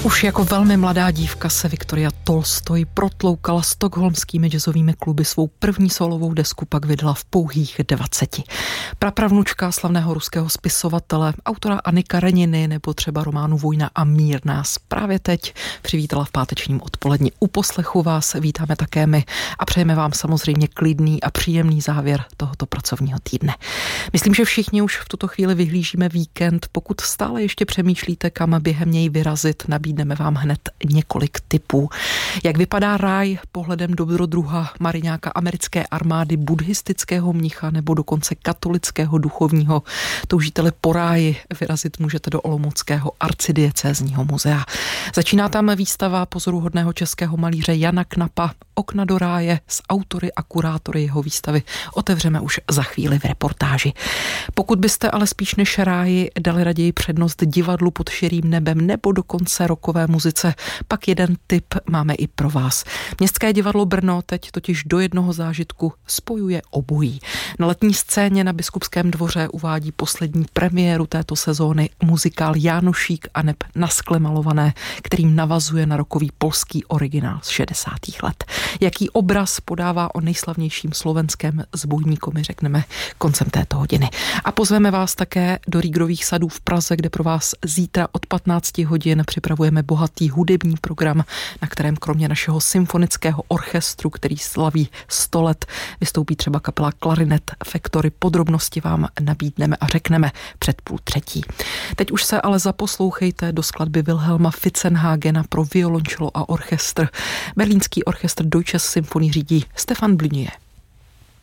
Už jako velmi mladá dívka se Viktoria Tolstoj protloukala stockholmskými jazzovými kluby, svou první solovou desku pak vydala v pouhých 20. Prapravnučka slavného ruského spisovatele, autora Anny Kareniny nebo třeba románu Vojna a mír nás právě teď přivítala v pátečním odpoledni. U poslechu vás vítáme také my a přejeme vám samozřejmě klidný a příjemný závěr tohoto pracovního týdne. Myslím, že všichni už v tuto chvíli vyhlížíme víkend. Pokud stále ještě přemýšlíte, kam během něj vyrazit, nabídneme vám hned několik tipů. Jak vypadá ráj pohledem dobrodruha mariňáka americké armády, buddhistického mnicha nebo dokonce katolického duchovního? Toužíte-li po ráji, vyrazit můžete do olomouckého arcidiecézního muzea. Začíná tam výstava pozoruhodného českého malíře Jana Knapa Okna do ráje s autory a kurátory jeho výstavy. Otevřeme už za chvíli v reportáži. Pokud byste ale spíš než ráji dali raději přednost divadlu pod širým nebem nebo dokonce rokové muzice, pak jeden tip máme i pro vás. Městské divadlo Brno teď totiž do jednoho zážitku spojuje obojí. Na letní scéně na Biskupském dvoře uvádí poslední premiéru této sezóny muzikál Jánošík a neb na skle malované, kterým navazuje na rokový polský originál z 60. let. Jaký obraz podává o nejslavnějším slovenském zbojníkovi, řekneme koncem této hodiny. A pozveme vás také do Rýgrových sadů v Praze, kde pro vás zítra od 15 hodin připravujeme bohatý hudební program, na kterém kromě našeho symfonického orchestru, který slaví 100 let, vystoupí třeba kapela Klarinet Factory. Podrobnosti vám nabídneme a řekneme před 2:30. Teď už se ale zaposlouchejte do skladby Wilhelma Fitzenhagena pro violončelo a orchestr. Berlínský orchestr Deutsches Symphonie řídí Stefan Blunier.